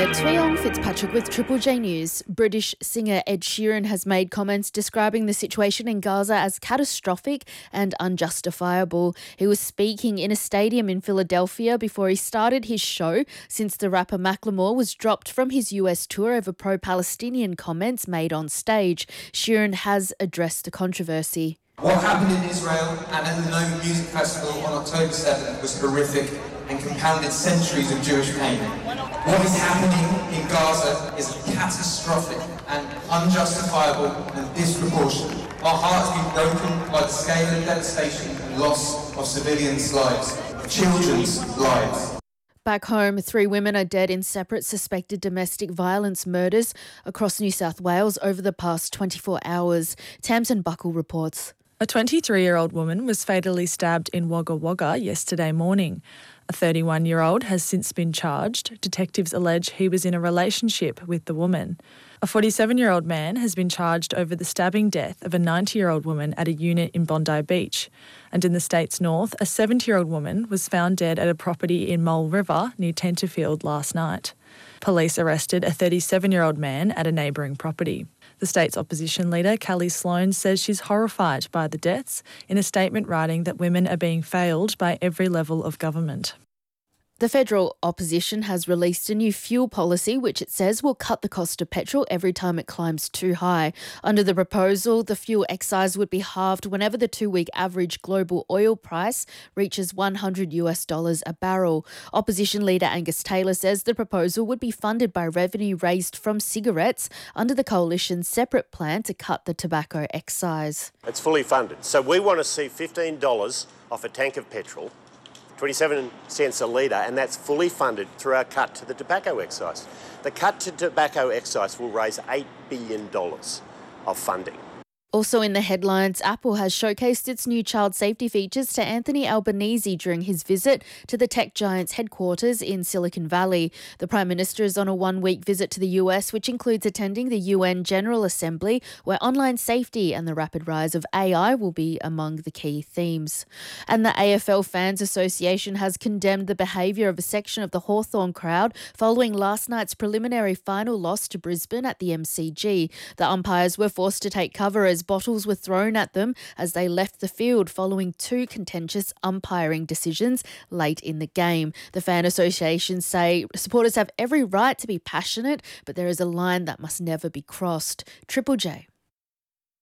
It's Rhiong Fitzpatrick with Triple J News. British singer Ed Sheeran has made comments describing the situation in Gaza as catastrophic and unjustifiable. He was speaking in a stadium in Philadelphia before he started his show since the rapper Macklemore was dropped from his US tour over pro-Palestinian comments made on stage. Sheeran has addressed the controversy. What happened in Israel and at the Nome Music Festival on October 7th was horrific and compounded centuries of Jewish pain. What is happening in Gaza is catastrophic and unjustifiable and disproportionate. Our hearts have been broken by the scale of devastation and loss of civilians' lives, children's lives. Back home, 3 women are dead in separate suspected domestic violence murders across New South Wales over the past 24 hours. Tamsin Buckle reports. A 23-year-old woman was fatally stabbed in Wagga Wagga yesterday morning. A 31-year-old has since been charged. Detectives allege he was in a relationship with the woman. A 47-year-old man has been charged over the stabbing death of a 90-year-old woman at a unit in Bondi Beach. And in the state's north, a 70-year-old woman was found dead at a property in Mole River near Tenterfield last night. Police arrested a 37-year-old man at a neighbouring property. The state's opposition leader, Callie Sloan, says she's horrified by the deaths in a statement writing that women are being failed by every level of government. The federal opposition has released a new fuel policy which it says will cut the cost of petrol every time it climbs too high. Under the proposal, the fuel excise would be halved whenever the 2-week average global oil price reaches $100 a barrel. Opposition leader Angus Taylor says the proposal would be funded by revenue raised from cigarettes under the coalition's separate plan to cut the tobacco excise. It's fully funded. So we want to see $15 off a tank of petrol, 27 cents a litre, and that's fully funded through our cut to the tobacco excise. The cut to tobacco excise will raise $8 billion of funding. Also in the headlines, Apple has showcased its new child safety features to Anthony Albanese during his visit to the tech giant's headquarters in Silicon Valley. The Prime Minister is on a 1-week visit to the US, which includes attending the UN General Assembly, where online safety and the rapid rise of AI will be among the key themes. And the AFL Fans Association has condemned the behaviour of a section of the Hawthorn crowd following last night's preliminary final loss to Brisbane at the MCG. The umpires were forced to take cover as bottles were thrown at them as they left the field following 2 contentious umpiring decisions late in the game. The Fan Association say supporters have every right to be passionate, but there is a line that must never be crossed. Triple J.